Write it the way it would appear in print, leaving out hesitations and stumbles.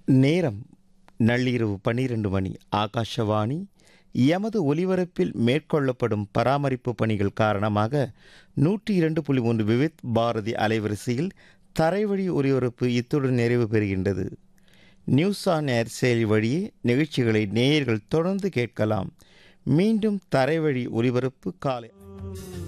நேரம் நள்ளிரவு 12 மணி. ஆகாஷவாணி. எமது ஒலிபரப்பில் மேற்கொள்ளப்படும் பராமரிப்பு பணிகள் காரணமாக 102.1 விவித் பாரதி அலைவரிசையில் தரைவழி ஒலிபரப்பு இத்துடன் நிறைவு பெறுகின்றது. நியூஸ் ஆன் ஏர் செயலி வழியே நிகழ்ச்சிகளை நேயர்கள் தொடர்ந்து கேட்கலாம். மீண்டும் தரைவழி ஒலிபரப்பு காலை